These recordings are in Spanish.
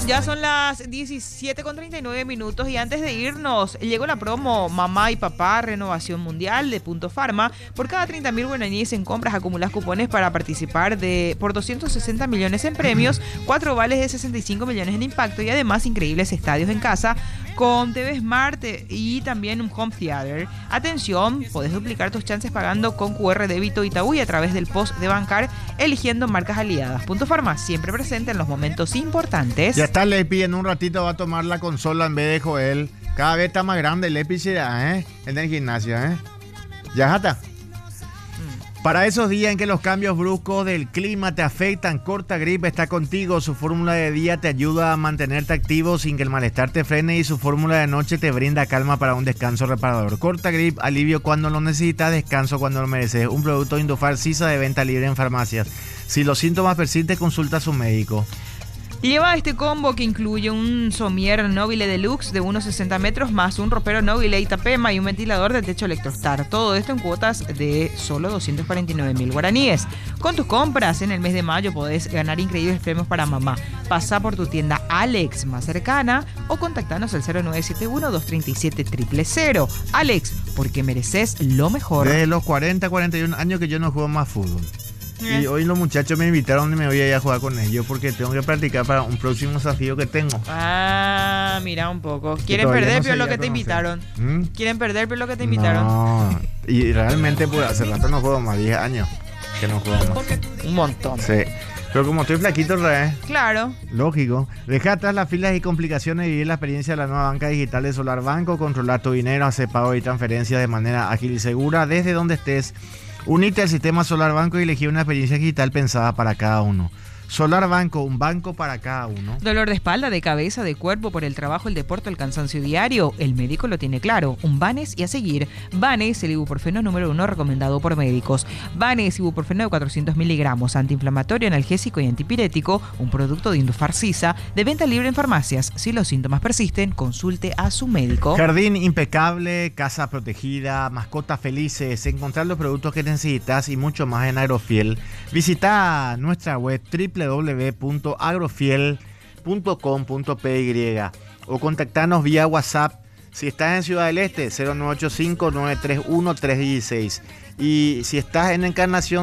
Ya son las 17:39 y antes de irnos, llegó la promo Mamá y Papá Renovación Mundial de Punto Pharma. Por cada 30.000 guaraníes en compras acumulas cupones para participar por 260 millones en premios, 4 vales de 65 millones en impacto y además increíbles estadios en casa con TV Smart y también un home theater. Atención, podés duplicar tus chances pagando con QR débito Itaú y a través del post de Bancar eligiendo marcas aliadas. Punto Pharma, siempre presente en los momentos importantes. Ya está Lepi, en un ratito va a tomar la consola en vez de Joel. Cada vez está más grande Lepi será, en el gimnasio, Ya está. Para esos días en que los cambios bruscos del clima te afectan, Corta Grip está contigo. Su fórmula de día te ayuda a mantenerte activo sin que el malestar te frene y su fórmula de noche te brinda calma para un descanso reparador. Corta Grip, alivio cuando lo necesitas, descanso cuando lo mereces. Un producto Indofar Sisa de venta libre en farmacias. Si los síntomas persisten, consulta a su médico. Lleva este combo que incluye un somier Nobile Deluxe de 1,60 metros más un ropero Nobile Itapema y un ventilador de techo Electrostar. Todo esto en cuotas de solo 249.000 guaraníes. Con tus compras en el mes de mayo podés ganar increíbles premios para mamá. Pasa por tu tienda Alex más cercana o contactanos al 0971-237-000. Alex, porque mereces lo mejor. Desde los 41 años que yo no juego más fútbol. Y hoy los muchachos me invitaron y me voy a ir a jugar con ellos porque tengo que practicar para un próximo desafío que tengo. Ah, mira un poco. ¿Quieren perder pero lo que te invitaron? ¿Quieren perder pero lo que te invitaron? No, y realmente pues hace rato no juego más, 10 años que no juego más. Un montón. Sí. Pero como estoy flaquito, claro. Lógico. Deja atrás las filas y complicaciones y vivir la experiencia de la nueva banca digital de Solar Banco. Controlar tu dinero, hacer pago y transferencias de manera ágil y segura desde donde estés. Unite al sistema Solar Banco y elegí una experiencia digital pensada para cada uno. Solar Banco, un banco para cada uno. Dolor de espalda, de cabeza, de cuerpo, por el trabajo, el deporte, el cansancio diario. El médico lo tiene claro. Un Banes y a seguir. Banes, el ibuprofeno número 1 recomendado por médicos. Banes, ibuprofeno de 400 miligramos, antiinflamatorio, analgésico y antipirético. Un producto de Indofar Sisa, de venta libre en farmacias. Si los síntomas persisten, consulte a su médico. Jardín impecable, casa protegida, mascotas felices. Encontrar los productos que necesitas y mucho más en Agrofiel. Visita nuestra web www.agrofiel.com.py o contactarnos vía WhatsApp si estás en Ciudad del Este 0985-931-316 y si estás en Encarnación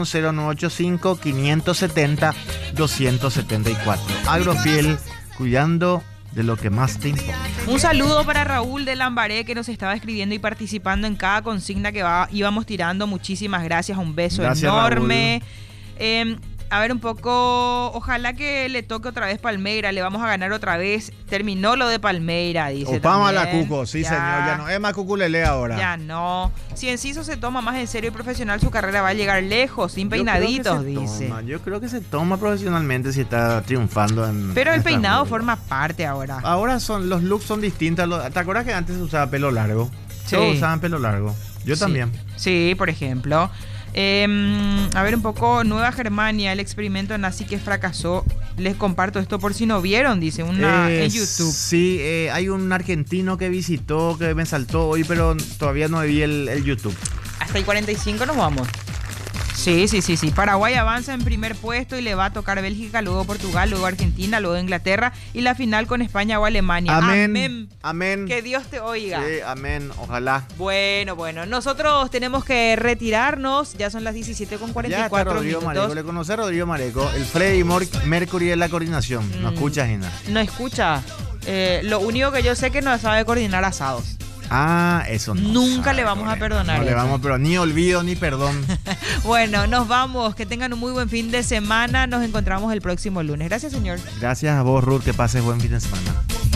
0985-570-274. Agrofiel, cuidando de lo que más te importa. Un saludo para Raúl de Lambaré que nos estaba escribiendo y participando en cada consigna que íbamos tirando. Muchísimas gracias, un beso enorme. A ver un poco, ojalá que le toque otra vez Palmeira, le vamos a ganar otra vez. Terminó lo de Palmeira, dice. Opama la Cuco, sí ya, señor, ya no es más cuculele ahora. Ya no. Si Enciso se toma más en serio y profesional, su carrera va a llegar lejos, sin peinaditos, dice. Yo creo que se toma profesionalmente si está triunfando en. Pero el peinado forma parte ahora. Ahora los looks son distintos. ¿Te acuerdas que antes se usaba pelo largo? Sí. Todos usaban pelo largo. Yo también. Sí, por ejemplo. A ver un poco, Nueva Germania, el experimento nazi que fracasó. Les comparto esto por si no vieron, dice en YouTube. Sí, hay un argentino que visitó, que me saltó hoy, pero todavía no vi el YouTube. Hasta el 45 nos vamos. Sí. Paraguay avanza en primer puesto y le va a tocar Bélgica, luego Portugal, luego Argentina, luego Inglaterra y la final con España o Alemania. Amén. Que Dios te oiga. Sí, amén. Ojalá. Bueno. Nosotros tenemos que retirarnos. Ya son las 17:44 ya está Rodrigo minutos. Mareco. Le conoce a Rodrigo Mareco. El Freddy Mercury de la coordinación. No escucha, Gina. No escucha. Lo único que yo sé que no sabe coordinar asados. Eso no. Nunca le vamos a perdonar. No le vamos, pero ni olvido ni perdón. Bueno, nos vamos. Que tengan un muy buen fin de semana. Nos encontramos el próximo lunes. Gracias, señor. Gracias a vos, Ruth. Que pases buen fin de semana.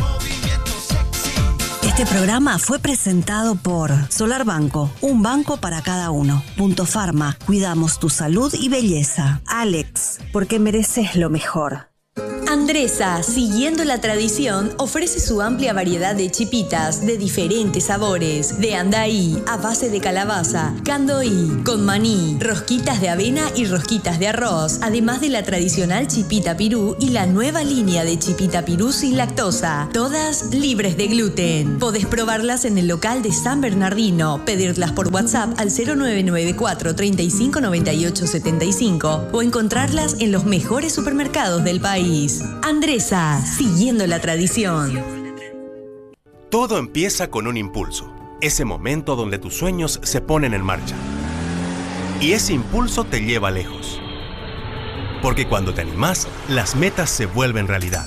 Este programa fue presentado por Solar Banco, un banco para cada uno. Punto Pharma, cuidamos tu salud y belleza. Alex, porque mereces lo mejor. Andresa, siguiendo la tradición, ofrece su amplia variedad de chipitas de diferentes sabores, de andaí, a base de calabaza, candoí, con maní, rosquitas de avena y rosquitas de arroz, además de la tradicional chipita pirú y la nueva línea de chipita pirú sin lactosa, todas libres de gluten. Podés probarlas en el local de San Bernardino, pedirlas por WhatsApp al 0994 35 98 75 o encontrarlas en los mejores supermercados del país. Andresa, siguiendo la tradición. Todo empieza con un impulso, ese momento donde tus sueños se ponen en marcha. Y ese impulso te lleva lejos. Porque cuando te animás, las metas se vuelven realidad.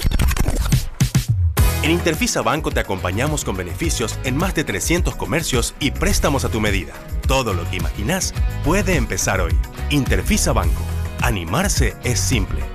En Interfisa Banco te acompañamos con beneficios en más de 300 comercios y préstamos a tu medida. Todo lo que imaginás puede empezar hoy. Interfisa Banco. Animarse es simple.